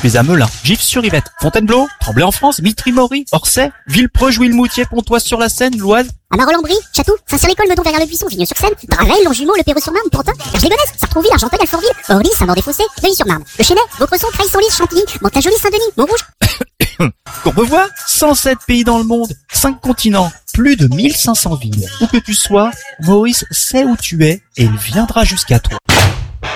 tu es à Melun, Gif-sur-Yvette, Fontainebleau, Tremblay-en-France, Mitry-Mory, Orsay, Villepreux, Jouy-le-Moutier, Pontoise-sur-la-Seine, l'Oise. Amarol-en-Brie, Chatou, Saint-Cyr-l'École, Meudon, Verrières-le-Buisson, Vigneux-sur-Seine, Draveil, Longjumeau, Le Perreux-sur-Marne, Pantin, Hergé-Gonesse, Sartrouville, Argenteuil, Alfortville, Orly, Saint-Maur-des-Fossés, Neuilly-sur-Marne, Le Chesnay, Vaucresson, Creil-Senlis, Chantilly, Mantes-la-Jolie, Saint-Denis, Montrouge. Courbevoie, 107 pays dans le monde, 5 continents, plus de 1500 villes. Où que tu sois, Maurice sait où tu es et il viendra jusqu'à toi.